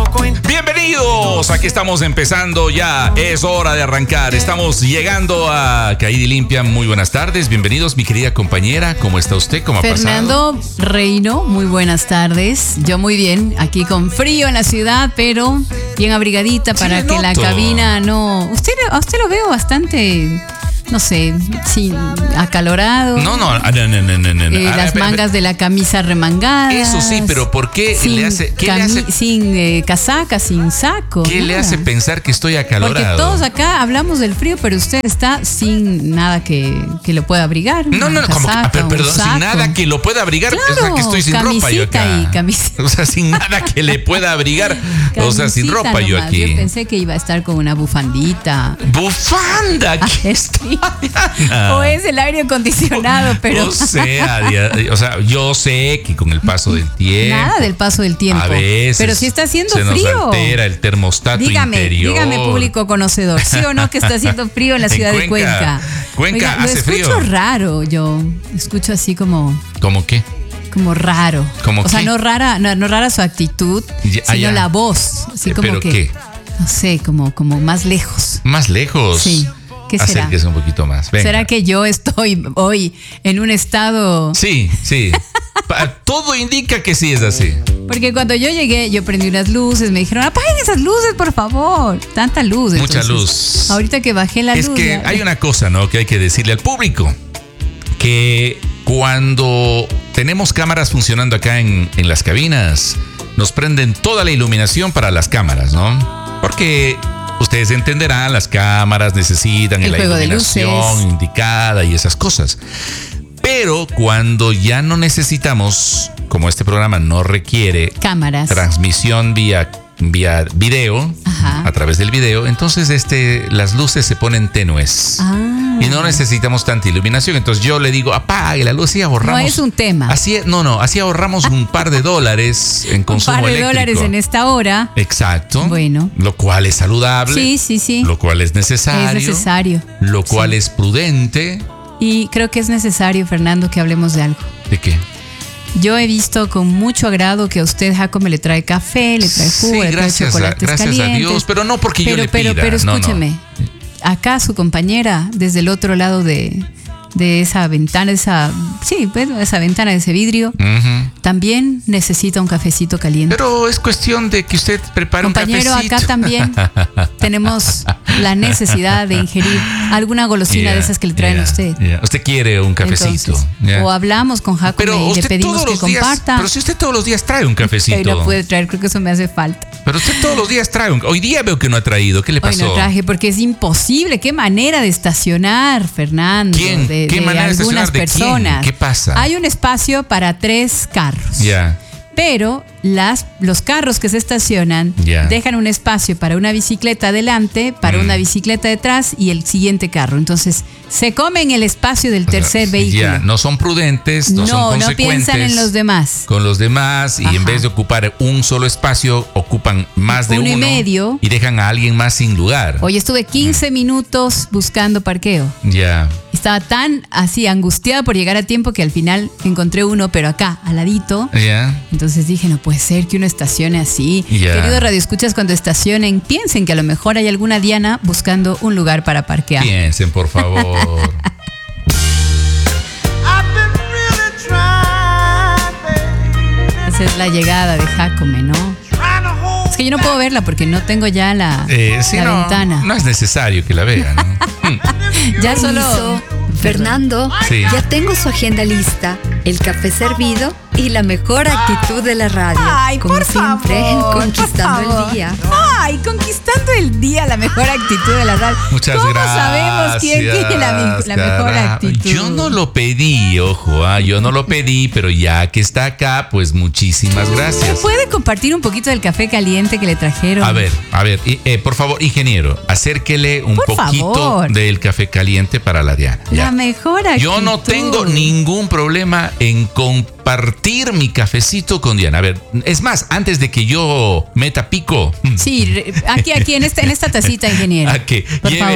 Bienvenidos, aquí estamos empezando ya, es hora de arrancar, estamos llegando a Caída y Limpia. Muy buenas tardes, bienvenidos mi querida compañera, ¿cómo está usted? ¿Cómo ha Fernando pasado? Reino, muy buenas tardes, yo muy bien, aquí con frío en la ciudad, pero bien abrigadita para que la cabina no... A usted lo veo bastante... No sé, sin acalorado. No. Las mangas de la camisa remangadas. Eso sí, pero ¿por qué le hace? Sin casaca, sin saco. ¿Qué le hace pensar que estoy acalorado? Porque todos acá hablamos del frío, pero usted está sin nada que lo pueda abrigar. No, perdón, sin nada que lo pueda abrigar. Claro, o sea, que estoy sin ropa yo acá. Camiseta. O sea, sin nada que le pueda abrigar. O sea, sin ropa nomás. yo aquí. Yo pensé que iba a estar con una bufandita. ¿Bufanda? ¿Qué está? O es el aire acondicionado, pero... O sea, yo sé que con el paso del tiempo... Nada del paso del tiempo. A veces pero si está haciendo se frío. nos altera el termostato interior. Dígame, público conocedor, ¿sí o no que está haciendo frío en la ciudad de Cuenca? Cuenca hace frío. Lo escucho raro, yo. Escucho así como... ¿Cómo qué? Como raro. ¿Cómo sea, qué? no rara su actitud, sino la voz. Así como ¿Pero que... qué? No sé, como más lejos. ¿Más lejos? Sí. ¿Qué será? Acérquese un poquito más. Venga. ¿Será que yo estoy hoy en un estado...? Sí. Todo indica que sí es así. Porque cuando yo llegué, yo prendí unas luces, me dijeron, apaguen esas luces, por favor. Tanta luz. Mucha entonces, luz. Ahorita que bajé la luz... Es que hay una cosa, ¿no?, que hay que decirle al público. Que cuando tenemos cámaras funcionando acá en las cabinas, nos prenden toda la iluminación para las cámaras, ¿no? Porque... ustedes entenderán, las cámaras necesitan la iluminación indicada y esas cosas. Pero cuando ya no necesitamos, como este programa no requiere cámaras, transmisión vía video, a través del video, entonces las luces se ponen tenues. Y no necesitamos tanta iluminación. Entonces yo le digo, apague la luz y ahorramos. No es un tema. Así ahorramos un par de dólares en consumo eléctrico. Un par de dólares en esta hora. Exacto. Bueno. Lo cual es saludable. Sí. Lo cual es necesario. Es necesario. Lo cual es prudente. Y creo que es necesario, Fernando, que hablemos de algo. ¿De qué? Yo he visto con mucho agrado que a usted, Jaco, me le trae café, le trae jugo, le trae chocolates gracias calientes. A Dios, pero no porque yo le pida. Pero escúcheme. No. Acá su compañera, desde el otro lado de esa ventana, esa ventana de ese vidrio, también necesita un cafecito caliente. Pero es cuestión de que usted prepare un cafecito. Compañero, acá también tenemos la necesidad de ingerir alguna golosina de esas que le traen a usted. Usted quiere un cafecito. Entonces, o hablamos con Jaco y le pedimos que comparta. Pero si usted todos los días trae un cafecito. Hoy no puede traer, creo que eso me hace falta. Pero usted todos los días trae hoy día veo que no ha traído. ¿Qué le pasó? Hoy no traje porque es imposible. ¿Qué manera de estacionar, Fernando? ¿Quién? ¿Qué manera de estacionar de personas? ¿Qué pasa? Hay un espacio para 3 carros. Ya. Pero los carros que se estacionan dejan un espacio para una bicicleta adelante, para una bicicleta detrás y el siguiente carro. Entonces, se comen el espacio del tercer vehículo. Ya, no son prudentes, no son consecuentes. No piensan en los demás. Con los demás, y en vez de ocupar un solo espacio, ocupan más de uno. Y medio. Y dejan a alguien más sin lugar. Hoy estuve 15 minutos buscando parqueo. Ya. Estaba tan así angustiada por llegar a tiempo que al final encontré uno, pero acá, al ladito. Entonces dije, no puede ser que uno estacione así. Queridos radioescuchas, cuando estacionen, piensen que a lo mejor hay alguna Diana buscando un lugar para parquear. Piensen, por favor. Esa es la llegada de Jacome, ¿no? Es que yo no puedo verla porque no tengo ya la ventana. No es necesario que la vean, ¿no? Ya solo... Fernando, ya tengo su agenda lista, el café servido y la mejor actitud de la radio. Ay, como siempre, conquistando el día. Ay, conquistando el día, la mejor actitud de la radio. Muchas gracias. ¿Cómo sabemos quién tiene la mejor actitud? Yo no lo pedí, ojo, yo no lo pedí, pero ya que está acá, pues muchísimas gracias. ¿Se puede compartir un poquito del café caliente que le trajeron? A ver, por favor, ingeniero, acérquele un poquito del café caliente para la Diana. La mejor actitud. Yo no tengo ningún problema en compartir mi cafecito con Diana. A ver, es más, antes de que yo meta pico. Sí, aquí en esta tacita, ingeniero.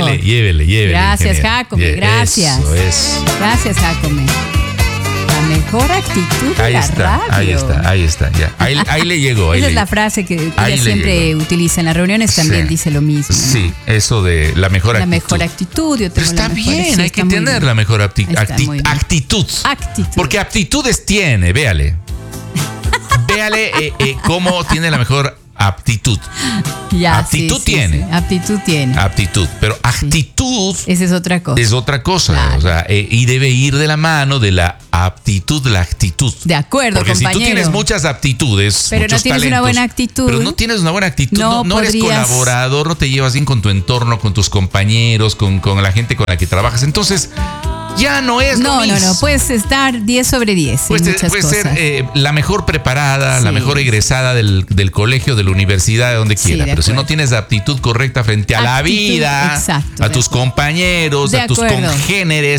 Llévele. Gracias, Jacome, gracias. Eso es. Gracias, Jacome. La mejor actitud de la radio. Ahí está, ya. Ahí le llegó. Esa es la frase que ella siempre utiliza. En las reuniones también dice lo mismo, ¿no? Sí, eso de la mejor actitud. La mejor actitud. Yo tengo Pero está bien, hay que tener la mejor actitud. Actitud. Porque aptitudes tiene, véale. Véale cómo tiene la mejor aptitud. Aptitud tiene. Aptitud tiene. Aptitud. Pero actitud. Esa es otra cosa. Es otra cosa. Claro. O sea, y debe ir de la mano de la aptitud, la actitud. De acuerdo, porque compañero. Si tú tienes muchas aptitudes, pero muchos no tienes talentos, una buena actitud. Pero no tienes una buena actitud. No eres colaborador, no te llevas bien con tu entorno, con tus compañeros, con la gente con la que trabajas. Entonces, ya no es lo mismo. No. Puedes estar 10 sobre 10. Puedes ser la mejor preparada, la mejor egresada del colegio, de la universidad, de donde quiera. Pero si no tienes la aptitud correcta frente a la vida, a tus compañeros, a tus congéneres,